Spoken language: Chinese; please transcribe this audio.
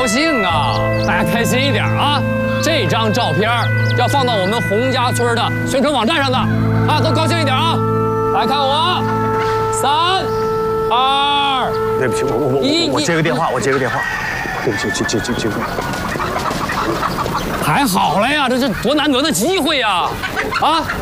兴啊！大家开心一点啊！这张照片要放到我们洪家村的宣传网站上的，啊，都高兴一点啊！来看我，3、2， 对不起，我接个电话，对不起，接个。 还好了呀，这是多难得的机会呀！啊！